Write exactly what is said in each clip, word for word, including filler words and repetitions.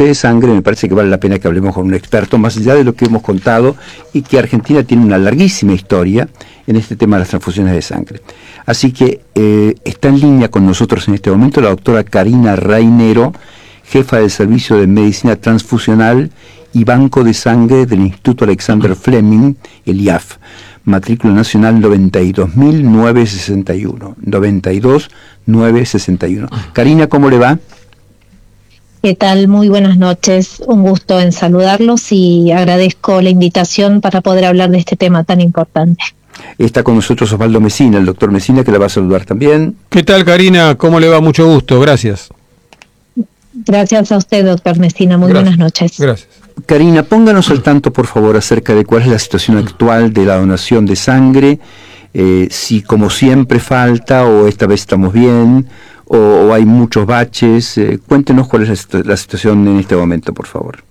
donantes de sangre, me parece que vale la pena que hablemos con un experto, más allá de lo que hemos contado, y que Argentina tiene una larguísima historia en este tema de las transfusiones de sangre. Así que eh, está en línea con nosotros en este momento la doctora Karina Rainero, jefa del Servicio de Medicina Transfusional y Banco de Sangre del Instituto Alexander Fleming, el I A F, matrícula nacional noventa y dos mil novecientos sesenta y uno. noventa y dos mil novecientos sesenta y uno. Karina, ¿cómo le va? ¿Qué tal? Muy buenas noches. Un gusto en saludarlos y agradezco la invitación para poder hablar de este tema tan importante. Está con nosotros Osvaldo Mesina, el doctor Mesina, que la va a saludar también. ¿Qué tal, Karina? ¿Cómo le va? Mucho gusto, gracias. Gracias a usted, doctor Mesina. Muy Gracias. buenas noches. Gracias. Karina, pónganos al tanto, por favor, acerca de cuál es la situación actual de la donación de sangre, eh, si como siempre falta o esta vez estamos bien, o, o hay muchos baches. Eh, cuéntenos cuál es la, la situación en este momento, por favor.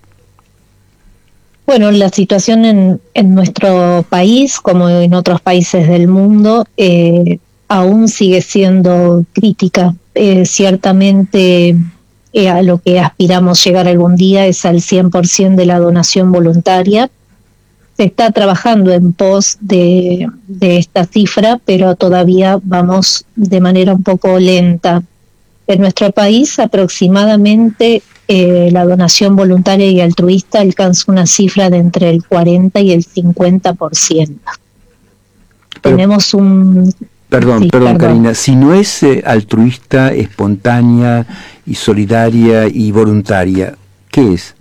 Bueno, la situación en, en nuestro país, como en otros países del mundo, eh, aún sigue siendo crítica. Eh, ciertamente... Eh, a lo que aspiramos llegar algún día es al cien por ciento de la donación voluntaria. Se está trabajando en pos de, de esta cifra, pero todavía vamos de manera un poco lenta. En nuestro país aproximadamente eh, la donación voluntaria y altruista alcanza una cifra de entre el cuarenta y el cincuenta por ciento. Pero... Tenemos un... Perdón, sí, perdón, perdón, Karina, si no es eh, altruista, espontánea y solidaria y voluntaria, ¿qué es?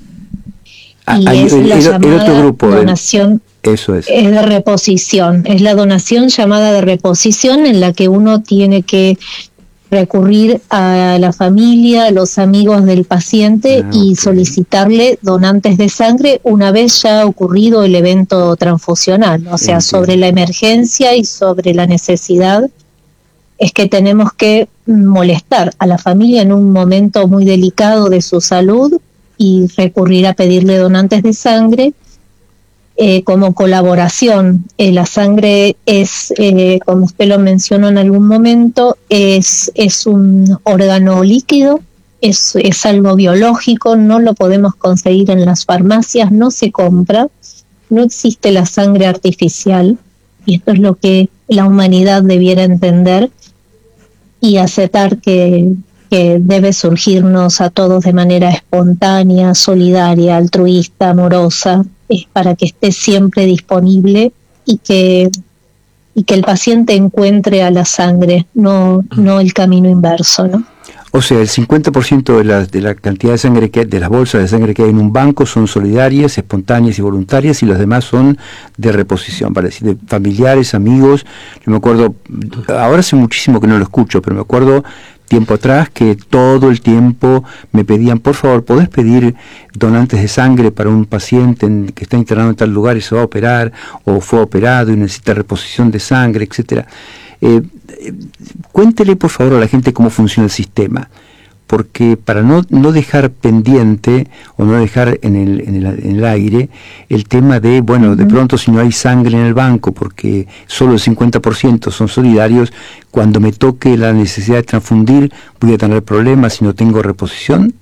Y Hay, es el, la el, llamada el otro grupo, donación, el, eso es. es de reposición, es la donación llamada de reposición en la que uno tiene que recurrir a la familia, a los amigos del paciente Ah, y okay. solicitarle donantes de sangre una vez ya ocurrido el evento transfusional, o sea, Entiendo. sobre la emergencia y sobre la necesidad es que tenemos que molestar a la familia en un momento muy delicado de su salud y recurrir a pedirle donantes de sangre. Eh, como colaboración. Eh, la sangre es, eh, como usted lo mencionó en algún momento, es, es un órgano líquido, es, es algo biológico, no lo podemos conseguir en las farmacias, no se compra, no existe la sangre artificial, y esto es lo que la humanidad debiera entender y aceptar que, que debe surgirnos a todos de manera espontánea, solidaria, altruista, amorosa, es para que esté siempre disponible y que y que el paciente encuentre a la sangre, no no el camino inverso, ¿no? O sea, el cincuenta por ciento de la, de la cantidad de sangre que de las bolsas de sangre que hay en un banco son solidarias, espontáneas y voluntarias, y las demás son de reposición, para decir, de familiares, amigos. Yo me acuerdo, ahora hace muchísimo que no lo escucho, pero me acuerdo tiempo atrás que todo el tiempo me pedían, por favor, ¿podés pedir donantes de sangre para un paciente en, que está internado en tal lugar y se va a operar, o fue operado y necesita reposición de sangre, etcétera? Eh, eh, cuéntele, por favor, a la gente cómo funciona el sistema, porque para no, no dejar pendiente o no dejar en el, en, el, en el aire el tema de, bueno, uh-huh. de pronto si no hay sangre en el banco porque solo el cincuenta por ciento son solidarios, cuando me toque la necesidad de transfundir voy a tener problemas si no tengo reposición.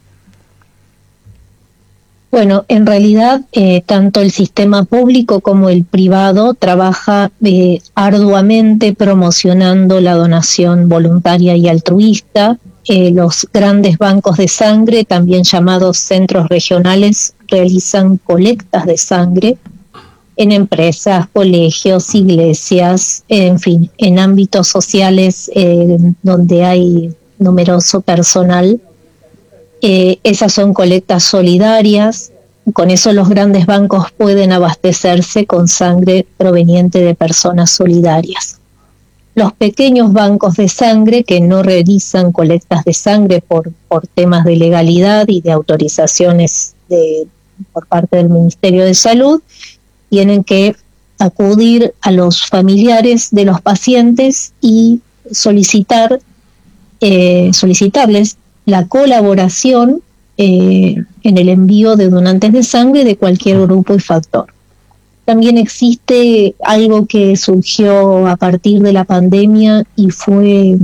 Bueno, en realidad eh, tanto el sistema público como el privado trabaja eh, arduamente promocionando la donación voluntaria y altruista. Eh, los grandes bancos de sangre, también llamados centros regionales, realizan colectas de sangre en empresas, colegios, iglesias, en fin, en ámbitos sociales eh, donde hay numeroso personal. Eh, esas son colectas solidarias, con eso los grandes bancos pueden abastecerse con sangre proveniente de personas solidarias. Los pequeños bancos de sangre que no realizan colectas de sangre por, por temas de legalidad y de autorizaciones de, por parte del Ministerio de Salud, tienen que acudir a los familiares de los pacientes y solicitar, eh, solicitarles la colaboración eh, en el envío de donantes de sangre de cualquier grupo y factor. También existe algo que surgió a partir de la pandemia y fue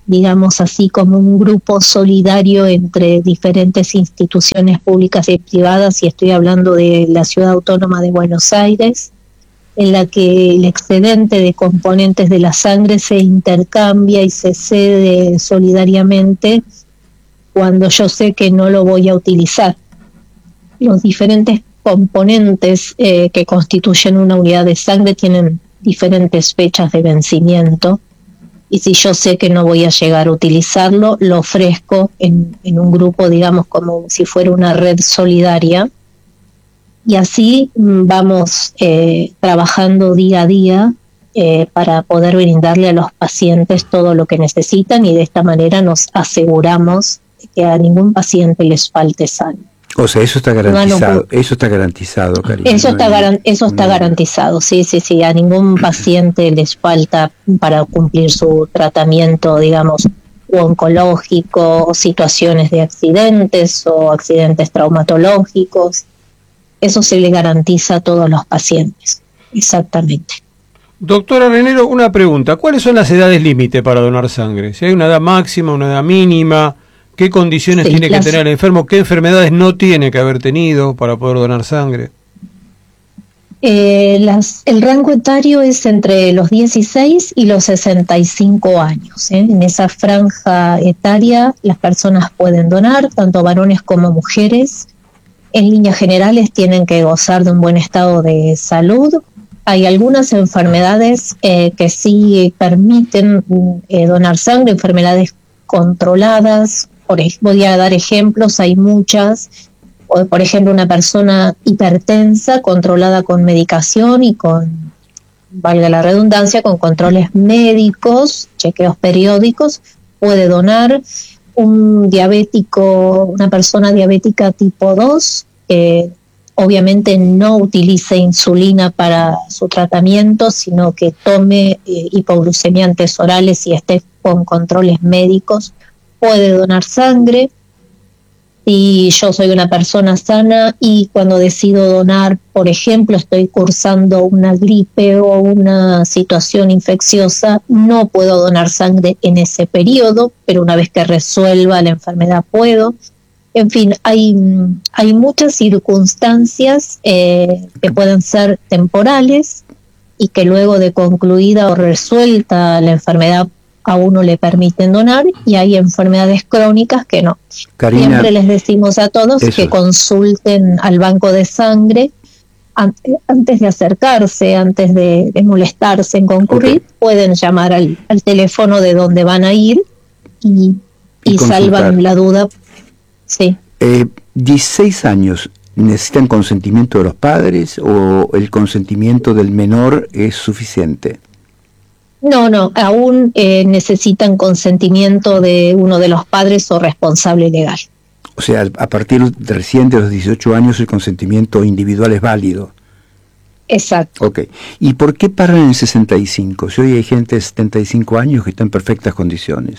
digamos así, como un grupo solidario entre diferentes instituciones públicas y privadas, y estoy hablando de la Ciudad Autónoma de Buenos Aires, en la que el excedente de componentes de la sangre se intercambia y se cede solidariamente cuando yo sé que no lo voy a utilizar. Los diferentes componentes eh, que constituyen una unidad de sangre tienen diferentes fechas de vencimiento, y si yo sé que no voy a llegar a utilizarlo, lo ofrezco en, en un grupo, digamos, como si fuera una red solidaria, y así vamos eh, trabajando día a día eh, para poder brindarle a los pacientes todo lo que necesitan, y de esta manera nos aseguramos que a ningún paciente les falte sangre. O sea, eso está garantizado, no, no, eso está garantizado, Karina. Eso está, no hay, eso está no. garantizado, sí, sí, sí. A ningún paciente les falta para cumplir su tratamiento, digamos, o oncológico, o situaciones de accidentes o accidentes traumatológicos. Eso se le garantiza a todos los pacientes, exactamente. Doctora Renero, una pregunta. ¿Cuáles son las edades límite para donar sangre? Si hay una edad máxima, una edad mínima, ¿qué condiciones sí, tiene las... que tener el enfermo? ¿Qué enfermedades no tiene que haber tenido para poder donar sangre? Eh, las, el rango etario es entre los dieciséis y los sesenta y cinco años. ¿eh? En esa franja etaria las personas pueden donar, tanto varones como mujeres. En líneas generales tienen que gozar de un buen estado de salud. Hay algunas enfermedades eh, que sí permiten eh, donar sangre, enfermedades controladas. Por, voy a dar ejemplos, hay muchas. Por ejemplo, una persona hipertensa controlada con medicación y con, valga la redundancia, con controles médicos, chequeos periódicos, puede donar. Un diabético, una persona diabética tipo dos, que obviamente no utilice insulina para su tratamiento, sino que tome eh, hipoglucemiantes orales y esté con controles médicos, puede donar sangre. Si yo soy una persona sana y cuando decido donar, por ejemplo, estoy cursando una gripe o una situación infecciosa, no puedo donar sangre en ese periodo, pero una vez que resuelva la enfermedad puedo. En fin, hay, hay muchas circunstancias eh, que pueden ser temporales y que luego de concluida o resuelta la enfermedad a uno le permiten donar, y hay enfermedades crónicas que no. Karina, siempre les decimos a todos eso. que consulten al banco de sangre antes, antes de acercarse, antes de, de molestarse en concurrir. Okay. Pueden llamar al, al teléfono de donde van a ir y, y, y salvan la duda. Sí. Eh, dieciséis años, ¿necesitan consentimiento de los padres o el consentimiento del menor es suficiente? No, no, aún eh, necesitan consentimiento de uno de los padres o responsable legal. O sea, a partir de recién de los dieciocho años el consentimiento individual es válido. Exacto. Ok. ¿Y por qué paran en sesenta y cinco? Si hoy hay gente de setenta y cinco años que está en perfectas condiciones.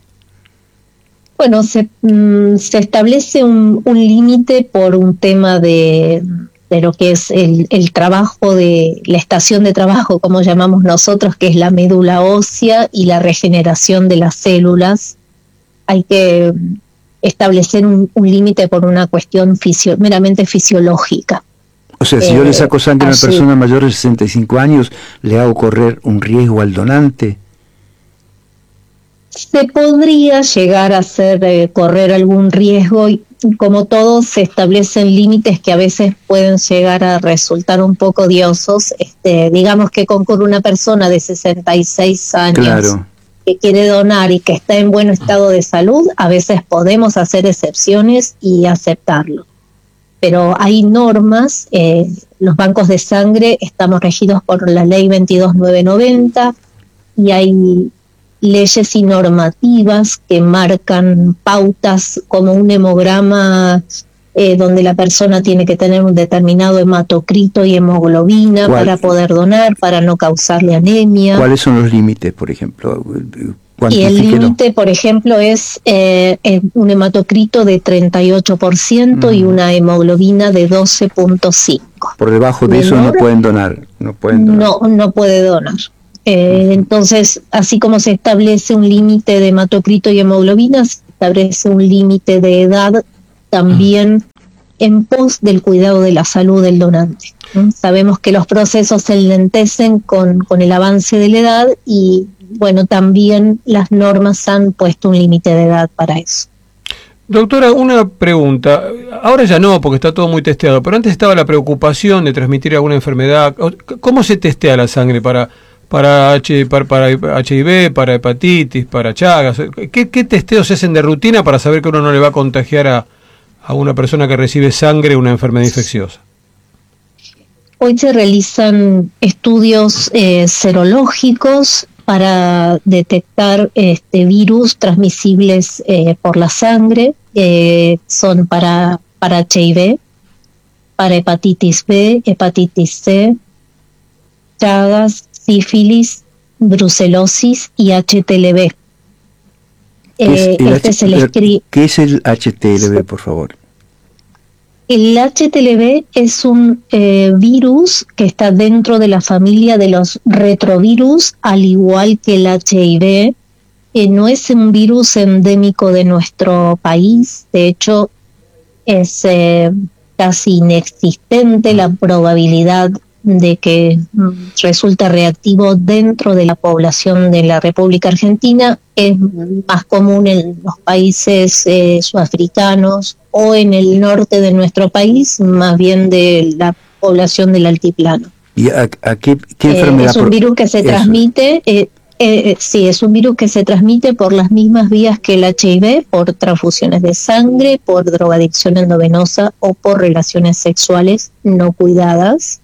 Bueno, se, mm, se establece un, un límite por un tema de... de lo que es el, el trabajo de la estación de trabajo, como llamamos nosotros, que es la médula ósea y la regeneración de las células. Hay que establecer un, un límite por una cuestión fisio, meramente fisiológica. O sea, si eh, yo le saco sangre a una persona mayor de sesenta y cinco años, ¿le hago correr un riesgo al donante? Se podría llegar a hacer eh, correr algún riesgo, y como todo se establecen límites que a veces pueden llegar a resultar un poco odiosos. Este, digamos que concurre una persona de sesenta y seis años, claro, que quiere donar y que está en buen estado de salud, a veces podemos hacer excepciones y aceptarlo. Pero hay normas, eh, los bancos de sangre estamos regidos por la ley veintidós mil novecientos noventa y hay leyes y normativas que marcan pautas como un hemograma eh, donde la persona tiene que tener un determinado hematocrito y hemoglobina para poder donar, para no causarle anemia. ¿Cuáles son los límites, por ejemplo? Y el límite, por ejemplo, es eh, un hematocrito de treinta y ocho por ciento mm. y una hemoglobina de doce punto cinco. Por debajo de Menor, eso no pueden donar. No, pueden donar. no, no puede donar. Eh, entonces, así como se establece un límite de hematocrito y hemoglobina, se establece un límite de edad también en pos del cuidado de la salud del donante. ¿no? Sabemos que los procesos se enlentecen con, con el avance de la edad y, bueno, también las normas han puesto un límite de edad para eso. Doctora, una pregunta. Ahora ya no, porque está todo muy testeado, pero antes estaba la preocupación de transmitir alguna enfermedad. ¿Cómo se testea la sangre para para, H, para, para H I V, para hepatitis, para Chagas? ¿Qué, ¿Qué testeos se hacen de rutina para saber que uno no le va a contagiar a, a una persona que recibe sangre una enfermedad infecciosa? Hoy se realizan estudios eh, serológicos para detectar este, virus transmisibles eh, por la sangre. Eh, son para, para H I V, para hepatitis B, hepatitis C, Chagas, sífilis, brucelosis y H T L V. Eh, este H- es el escri- ¿Qué es el H T L V, por favor? El H T L V es un eh, virus que está dentro de la familia de los retrovirus, al igual que el H I V. Eh, no es un virus endémico de nuestro país, de hecho es eh, casi inexistente la probabilidad de que mm, resulte reactivo dentro de la población de la República Argentina. Es más común en los países eh, sudafricanos o en el norte de nuestro país, más bien de la población del altiplano. ¿Y a, a qué, qué enfermedad? Eh, es un virus que se Eso. transmite, eh, eh, sí, es un virus que se transmite por las mismas vías que el H I V, por transfusiones de sangre, por drogadicción endovenosa o por relaciones sexuales no cuidadas.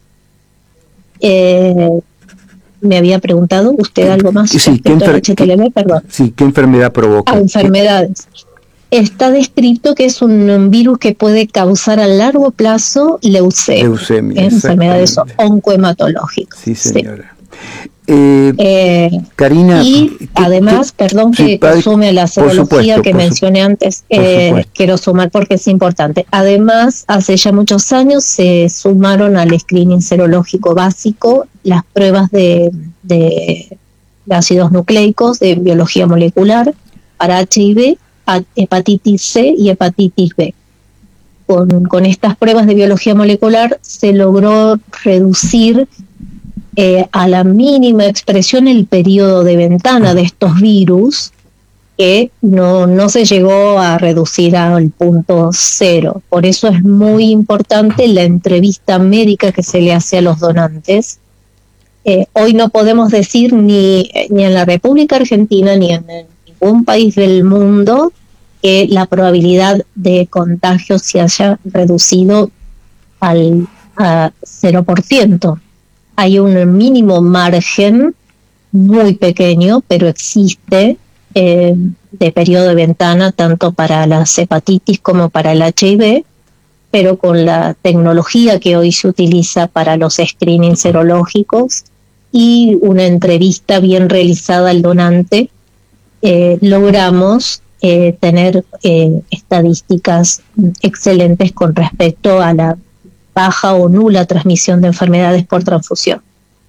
Eh, me había preguntado usted algo más Sí, respecto ¿qué al enfer- H T L V, perdón. Sí, ¿qué enfermedad provoca? Ah, enfermedades. Está descrito que es un virus que puede causar a largo plazo leucemia, Leucemia, ¿eh? enfermedades exactamente. oncohematológicas. Sí, Sí. señora. Eh, Eh, Karina, y ¿qué- además, qué- perdón sí, que, pa- que sume a la por serología supuesto, que por su- mencioné antes, por eh, supuesto. quiero sumar porque es importante. Además, hace ya muchos años se sumaron al screening serológico básico las pruebas de, de ácidos nucleicos, de biología molecular, para H I V, a- hepatitis C y hepatitis B. Con, con estas pruebas de biología molecular se logró reducir Eh, a la mínima expresión el periodo de ventana de estos virus, que no, no se llegó a reducir al punto cero. Por eso es muy importante la entrevista médica que se le hace a los donantes. Eh, hoy no podemos decir ni, ni en la República Argentina ni en ningún país del mundo que la probabilidad de contagio se haya reducido al a cero por ciento. Hay un mínimo margen muy pequeño, pero existe, eh, de periodo de ventana tanto para las hepatitis como para el H I V, pero con la tecnología que hoy se utiliza para los screenings serológicos y una entrevista bien realizada al donante, eh, logramos eh, tener eh, estadísticas excelentes con respecto a la baja o nula transmisión de enfermedades por transfusión.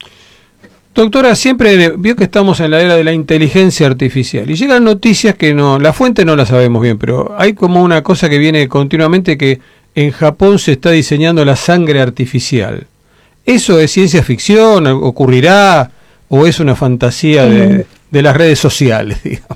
Doctora, siempre vio que estamos en la era de la inteligencia artificial y llegan noticias que no, la fuente no la sabemos bien, pero hay como una cosa que viene continuamente, que en Japón se está diseñando la sangre artificial. ¿Eso es ciencia ficción? ¿Ocurrirá? ¿O es una fantasía de, de las redes sociales, digamos?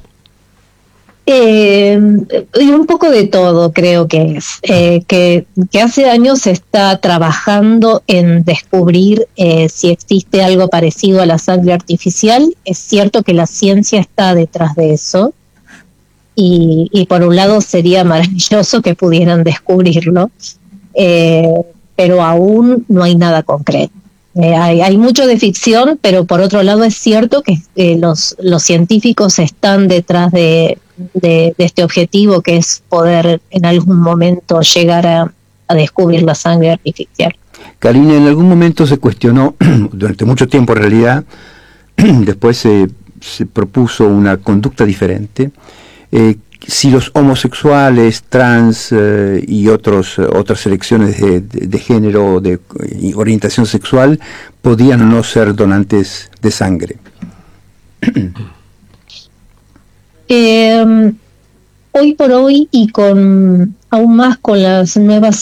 Eh, y un poco de todo creo que es, eh, que, que hace años se está trabajando en descubrir eh, si existe algo parecido a la sangre artificial. Es cierto que la ciencia está detrás de eso y, y por un lado sería maravilloso que pudieran descubrirlo, eh, pero aún no hay nada concreto. Eh, hay, hay mucho de ficción, pero por otro lado es cierto que eh, los, los científicos están detrás de, de, de este objetivo, que es poder en algún momento llegar a, a descubrir la sangre artificial. Karina, en algún momento se cuestionó, durante mucho tiempo en realidad, después se, se propuso una conducta diferente, eh, si los homosexuales, trans eh, y otros otras selecciones de, de, de género, de, de orientación sexual, podían o no ser donantes de sangre. eh, hoy por hoy y con aún más con las nuevas